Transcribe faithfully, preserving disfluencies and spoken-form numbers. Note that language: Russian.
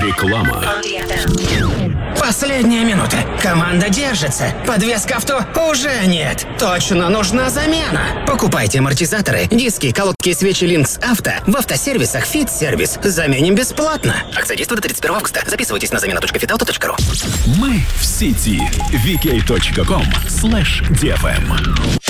Реклама. Последняя минута. Команда держится. Подвеска авто уже нет. Точно нужна замена. Покупайте амортизаторы, диски, колодки и свечи Линкс Авто в автосервисах Fit Service. Заменим бесплатно. Акция действует до тридцать первого августа. Записывайтесь на замена точка фитауто точка ру. Мы в сети. ви кей точка ком слэш ди эф эм.